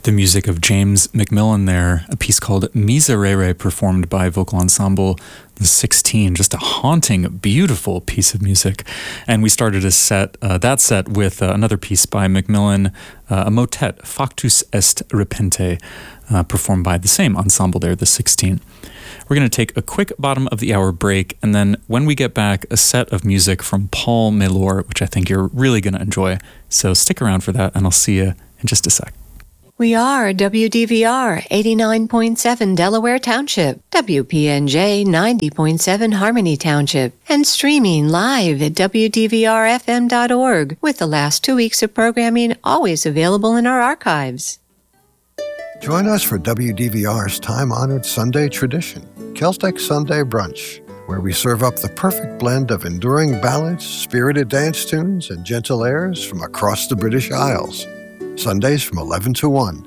The music of James McMillan there, a piece called Miserere, performed by vocal ensemble The 16. Just a haunting, beautiful piece of music. And we started that set with another piece by McMillan, a motet, Factus est repente, performed by the same ensemble there, The 16. We're going to take a quick bottom of the hour break, and then when we get back, a set of music from Paul Mellor, which I think you're really going to enjoy. So stick around for that, and I'll see you in just a sec. We are WDVR 89.7 Delaware Township, WPNJ 90.7 Harmony Township, and streaming live at WDVRFM.org, with the last 2 weeks of programming always available in our archives. Join us for WDVR's time-honored Sunday tradition, Celtic Sunday Brunch, where we serve up the perfect blend of enduring ballads, spirited dance tunes, and gentle airs from across the British Isles. Sundays from 11 to 1.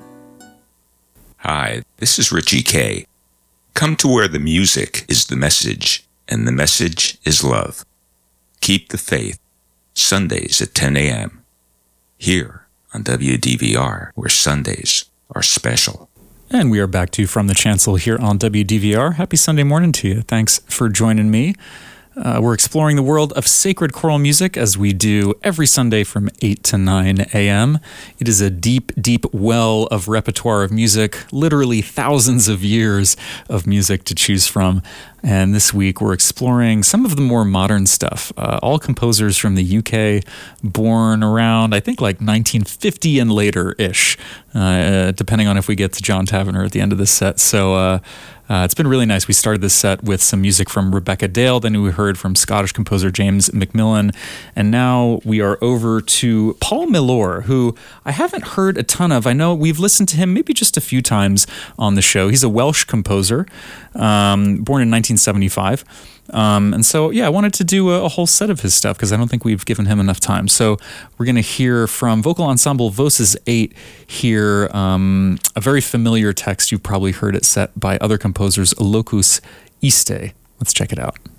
Hi, this is Richie K. Come to where the music is the message, and the message is love. Keep the faith. Sundays at 10 a.m. Here on WDVR, where Sundays are special. And we are back to From the Chancel here on WDVR. Happy Sunday morning to you. Thanks for joining me. We're exploring the world of sacred choral music as we do every Sunday from 8 to 9 a.m. It is a deep, deep well of repertoire of music, literally thousands of years of music to choose from. And this week we're exploring some of the more modern stuff. All composers from the UK, born around, I think, like 1950 and later-ish, depending on if we get to John Tavener at the end of this set. So it's been really nice. We started this set with some music from Rebecca Dale, then we heard from Scottish composer James McMillan, and now we are over to Paul Mellor, who I haven't heard a ton of. I know we've listened to him maybe just a few times on the show. He's a Welsh composer, born in 1975. And so, yeah, I wanted to do a whole set of his stuff because I don't think we've given him enough time. So we're going to hear from vocal ensemble Voces 8 here, a very familiar text. You've probably heard it set by other composers, Locus Iste. Let's check it out.